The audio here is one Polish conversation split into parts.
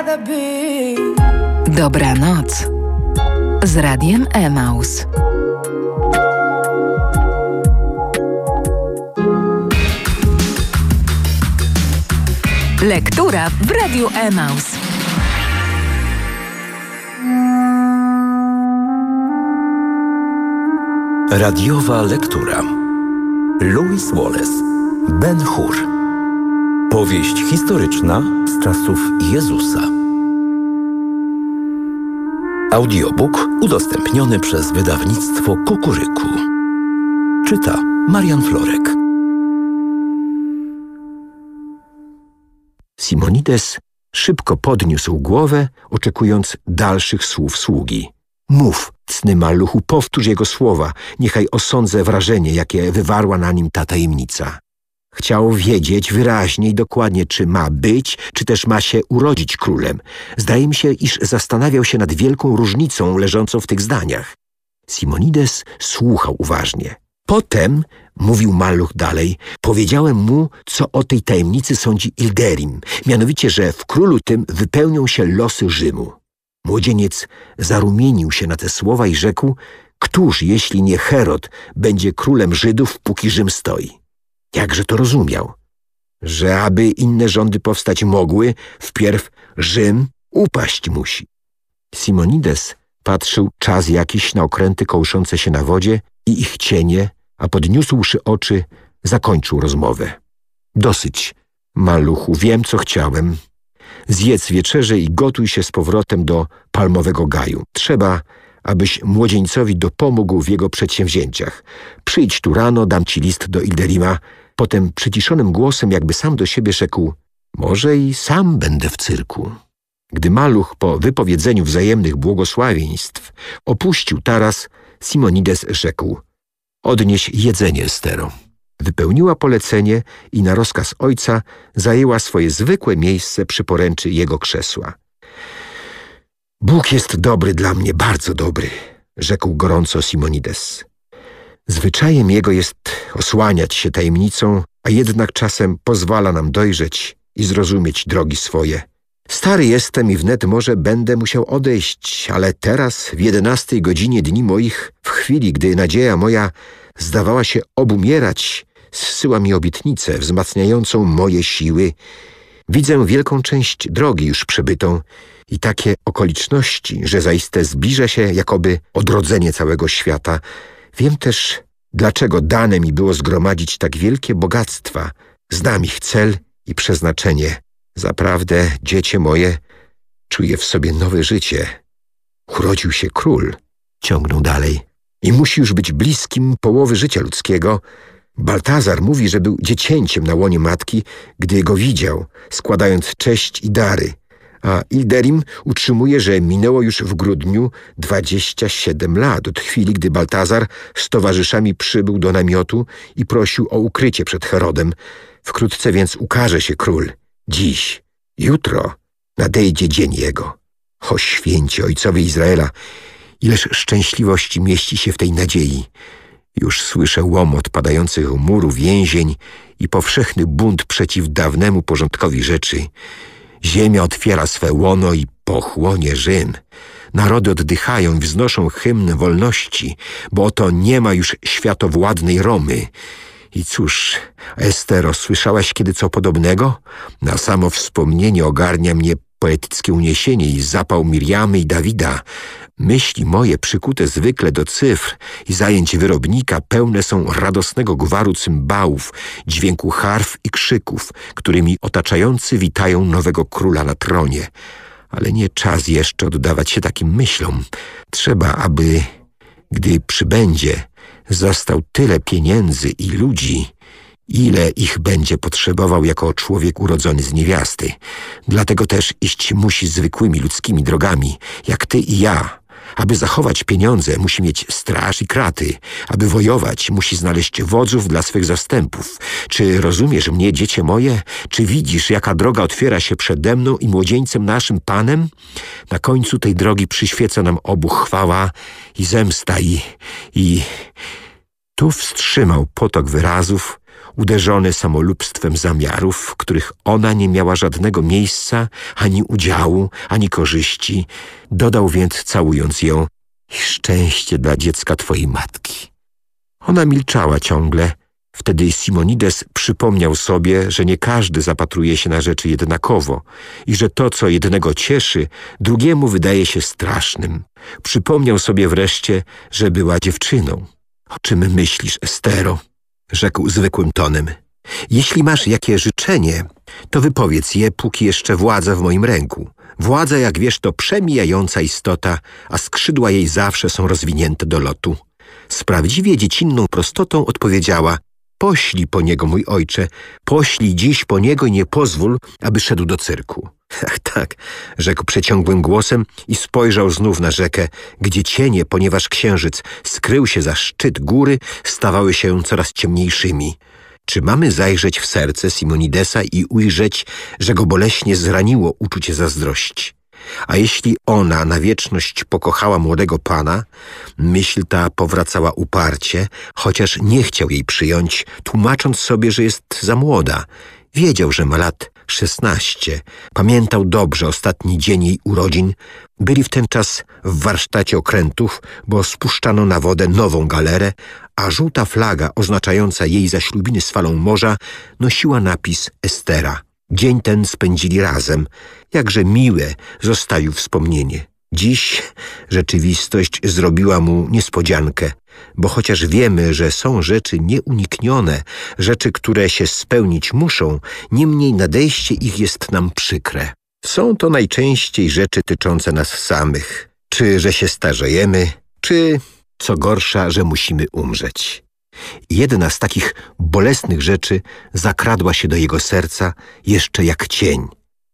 Dobranoc z Radiem Emaus. Lektura w Radiu Emaus. Radiowa lektura. Lewis Wallace, Ben-Hur. Powieść historyczna z czasów Jezusa. Audiobook udostępniony przez wydawnictwo Kukuryku. Czyta Marian Florek. Simonides szybko podniósł głowę, oczekując dalszych słów sługi. Mów, cny maluchu, powtórz jego słowa, niechaj osądzę wrażenie, jakie wywarła na nim ta tajemnica. Chciał wiedzieć wyraźnie i dokładnie, czy ma być, czy też ma się urodzić królem. Zdaje mi się, iż zastanawiał się nad wielką różnicą leżącą w tych zdaniach. Simonides słuchał uważnie. Potem, mówił maluch dalej, powiedziałem mu, co o tej tajemnicy sądzi Ilderim, mianowicie, że w królu tym wypełnią się losy Rzymu. Młodzieniec zarumienił się na te słowa i rzekł, któż, jeśli nie Herod, będzie królem Żydów, póki Rzym stoi? Jakże to rozumiał? Że aby inne rządy powstać mogły, wpierw Rzym upaść musi. Simonides patrzył czas jakiś na okręty kołyszące się na wodzie i ich cienie, a podniósłszy oczy, zakończył rozmowę. Dosyć, maluchu, wiem, co chciałem. Zjedz wieczerzę i gotuj się z powrotem do palmowego gaju. Trzeba, abyś młodzieńcowi dopomógł w jego przedsięwzięciach. Przyjdź tu rano, dam ci list do Ilderima. Potem przyciszonym głosem, jakby sam do siebie rzekł, może i sam będę w cyrku. Gdy maluch po wypowiedzeniu wzajemnych błogosławieństw opuścił taras, Simonides rzekł, odnieś jedzenie, Estero. Wypełniła polecenie i na rozkaz ojca zajęła swoje zwykłe miejsce przy poręczy jego krzesła. Bóg jest dobry dla mnie, bardzo dobry, rzekł gorąco Simonides. Zwyczajem jego jest osłaniać się tajemnicą, a jednak czasem pozwala nam dojrzeć i zrozumieć drogi swoje. Stary jestem i wnet może będę musiał odejść, ale teraz w 11 godzinie dni moich, w chwili, gdy nadzieja moja zdawała się obumierać, zsyła mi obietnicę wzmacniającą moje siły. Widzę wielką część drogi już przebytą i takie okoliczności, że zaiste zbliża się jakoby odrodzenie całego świata. Wiem też, dlaczego dane mi było zgromadzić tak wielkie bogactwa. Znam ich cel i przeznaczenie. Zaprawdę, dziecię moje, czuję w sobie nowe życie. Urodził się król, ciągnął dalej, i musi już być bliskim połowy życia ludzkiego. Baltazar mówi, że był dziecięciem na łonie matki, gdy go widział, składając cześć i dary, a Ilderim utrzymuje, że minęło już w grudniu 27 lat od chwili, gdy Baltazar z towarzyszami przybył do namiotu i prosił o ukrycie przed Herodem. Wkrótce więc ukaże się król. Dziś, jutro nadejdzie dzień jego. O święci ojcowie Izraela, ileż szczęśliwości mieści się w tej nadziei. Już słyszę łomot padających murów więzień i powszechny bunt przeciw dawnemu porządkowi rzeczy. Ziemia otwiera swe łono i pochłonie Rzym. Narody oddychają i wznoszą hymn wolności, bo oto nie ma już światowładnej Romy. I cóż, Estero, słyszałaś kiedy co podobnego? Na samo wspomnienie ogarnia mnie poetyckie uniesienie i zapał Miriamy i Dawida. Myśli moje, przykute zwykle do cyfr i zajęć wyrobnika, pełne są radosnego gwaru cymbałów, dźwięku harf i krzyków, którymi otaczający witają nowego króla na tronie. Ale nie czas jeszcze oddawać się takim myślom. Trzeba, aby, gdy przybędzie, zastał tyle pieniędzy i ludzi, ile ich będzie potrzebował jako człowiek urodzony z niewiasty. Dlatego też iść musi zwykłymi ludzkimi drogami, jak ty i ja. Aby zachować pieniądze, musi mieć straż i kraty. Aby wojować, musi znaleźć wodzów dla swych zastępów. Czy rozumiesz mnie, dziecię moje? Czy widzisz, jaka droga otwiera się przede mną i młodzieńcem naszym Panem? Na końcu tej drogi przyświeca nam obu chwała i zemsta i... Tu wstrzymał potok wyrazów, uderzony samolubstwem zamiarów, w których ona nie miała żadnego miejsca, ani udziału, ani korzyści, dodał więc, całując ją: szczęście dla dziecka twojej matki. Ona milczała ciągle. Wtedy Simonides przypomniał sobie, że nie każdy zapatruje się na rzeczy jednakowo i że to, co jednego cieszy, drugiemu wydaje się strasznym. Przypomniał sobie wreszcie, że była dziewczyną. O czym myślisz, Estero? Rzekł zwykłym tonem. Jeśli masz jakie życzenie, to wypowiedz je, póki jeszcze władza w moim ręku. Władza, jak wiesz, to przemijająca istota, a skrzydła jej zawsze są rozwinięte do lotu. Z prawdziwie dziecinną prostotą odpowiedziała: poślij po niego, mój ojcze, poślij dziś po niego i nie pozwól, aby szedł do cyrku. Ach tak, rzekł przeciągłym głosem i spojrzał znów na rzekę, gdzie cienie, ponieważ księżyc skrył się za szczyt góry, stawały się coraz ciemniejszymi. Czy mamy zajrzeć w serce Simonidesa i ujrzeć, że go boleśnie zraniło uczucie zazdrości? A jeśli ona na wieczność pokochała młodego pana, myśl ta powracała uparcie, chociaż nie chciał jej przyjąć, tłumacząc sobie, że jest za młoda. Wiedział, że ma lat 16. Pamiętał dobrze ostatni dzień jej urodzin. Byli w ten czas w warsztacie okrętów, bo spuszczano na wodę nową galerę, a żółta flaga oznaczająca jej zaślubiny z falą morza nosiła napis Estera. Dzień ten spędzili razem. Jakże miłe zostawił wspomnienie. Dziś rzeczywistość zrobiła mu niespodziankę, bo chociaż wiemy, że są rzeczy nieuniknione, rzeczy, które się spełnić muszą, niemniej nadejście ich jest nam przykre. Są to najczęściej rzeczy tyczące nas samych, czy że się starzejemy, czy, co gorsza, że musimy umrzeć. Jedna z takich bolesnych rzeczy zakradła się do jego serca jeszcze jak cień,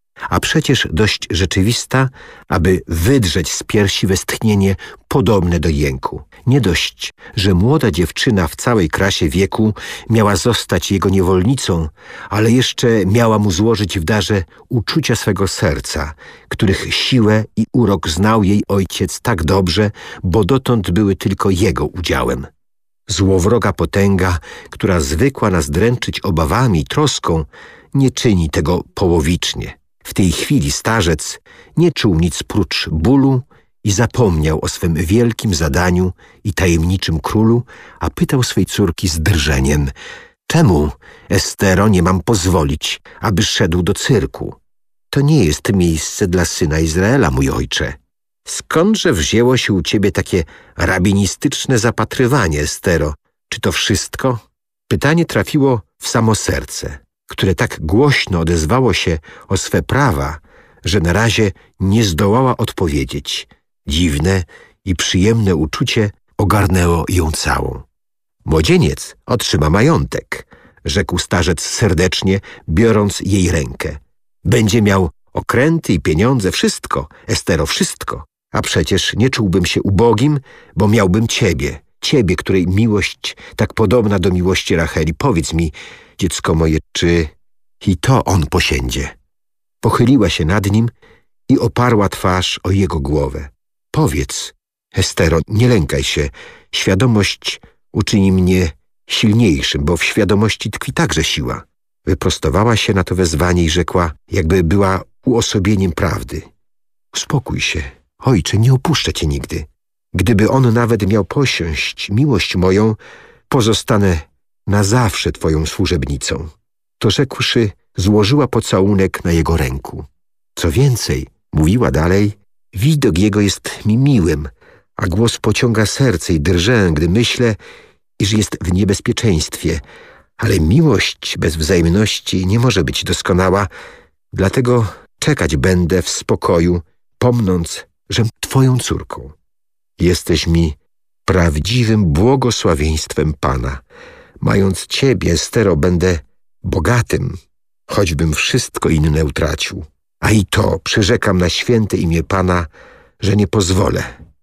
a przecież dość rzeczywista, aby wydrzeć z piersi westchnienie podobne do jęku. Nie dość, że młoda dziewczyna w całej krasie wieku miała zostać jego niewolnicą, ale jeszcze miała mu złożyć w darze uczucia swego serca, których siłę i urok znał jej ojciec tak dobrze, bo dotąd były tylko jego udziałem. Złowroga potęga, która zwykła nas dręczyć obawami i troską, nie czyni tego połowicznie. W tej chwili starzec nie czuł nic prócz bólu i zapomniał o swym wielkim zadaniu i tajemniczym królu, a pytał swej córki z drżeniem: czemu, Estero, nie mam pozwolić, aby szedł do cyrku? To nie jest miejsce dla syna Izraela, mój ojcze. Skądże wzięło się u ciebie takie rabinistyczne zapatrywanie, Estero? Czy to wszystko? Pytanie trafiło w samo serce, które tak głośno odezwało się o swe prawa, że na razie nie zdołała odpowiedzieć. Dziwne i przyjemne uczucie ogarnęło ją całą. Młodzieniec otrzyma majątek, rzekł starzec serdecznie, biorąc jej rękę. Będzie miał okręty i pieniądze, wszystko, Estero, wszystko. A przecież nie czułbym się ubogim, bo miałbym ciebie, której miłość tak podobna do miłości Racheli. Powiedz mi, dziecko moje, czy i to on posiędzie? Pochyliła się nad nim i oparła twarz o jego głowę. Powiedz, Estero, nie lękaj się. Świadomość uczyni mnie silniejszym, bo w świadomości tkwi także siła. Wyprostowała się na to wezwanie i rzekła, jakby była uosobieniem prawdy. Uspokój się, ojcze, nie opuszczę cię nigdy. Gdyby on nawet miał posiąść miłość moją, pozostanę na zawsze twoją służebnicą. To rzekłszy, złożyła pocałunek na jego ręku. Co więcej, mówiła dalej, widok jego jest mi miłym, a głos pociąga serce i drżę, gdy myślę, iż jest w niebezpieczeństwie. Ale miłość bez wzajemności nie może być doskonała, dlatego czekać będę w spokoju, pomnąc, żem twoją córką. Jesteś mi prawdziwym błogosławieństwem Pana. Mając ciebie, Estero, będę bogatym, choćbym wszystko inne utracił. A i to przyrzekam na święte imię Pana, że nie pozwolę,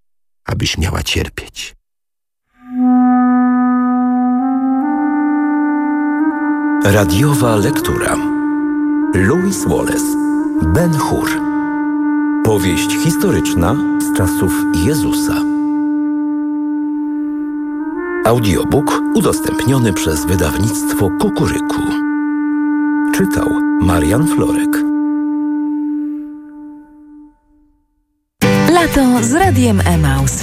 abyś miała cierpieć. Radiowa lektura. Lewis Wallace, Ben-Hur. Powieść historyczna z czasów Jezusa. Audiobook udostępniony przez wydawnictwo Kukuryku. Czytał Marian Florek. Lato z Radiem Emaus.